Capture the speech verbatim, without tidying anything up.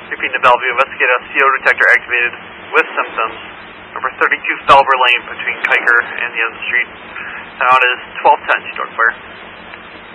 Repeating to Bellevue, investigate a C O detector activated with symptoms. Number thirty-two Felber Lane between Kiker and the other street. Sound is twelve ten, stroke clear.